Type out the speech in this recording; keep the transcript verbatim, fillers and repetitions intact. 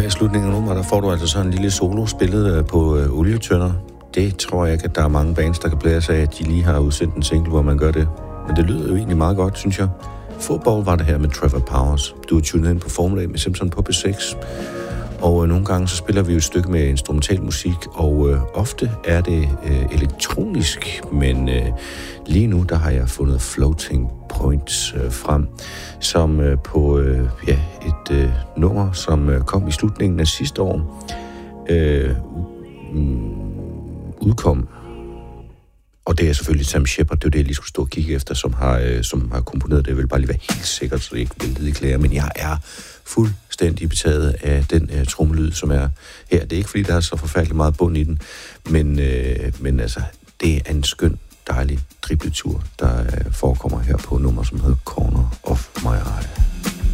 i slutningen af nummeret, der får du altså sådan en lille solo spillet på øh, olietønder. Det tror jeg ikke, at der er mange bands, der kan blære sig af, at de lige har udsendt en single, hvor man gør det. Men det lyder jo egentlig meget godt, synes jeg. Football var det her med Trevor Powers. Du er tunet ind på Formula med Simpson på B seks. Og øh, nogle gange så spiller vi jo et stykke med instrumental musik, og øh, ofte er det øh, elektronisk, men øh, lige nu der har jeg fundet Floating Points øh, frem, som øh, på øh, ja, et øh, nummer, som øh, kom i slutningen af sidste år, øh, udkom. Og det er selvfølgelig Sam Shepard, det er det, jeg lige skulle stå og kigge efter, som har, øh, som har komponeret det. Jeg vil bare lige være helt sikkert, så det ikke vil lide i klæder, men jeg er fuldstændig betaget af den øh, trommelyd, som er her. Det er ikke, fordi der er så forfærdeligt meget bund i den, men, øh, men altså, det er en skøn, dejlig dribletur, der øh, forekommer her på nummer, som hedder Corner of My Eye.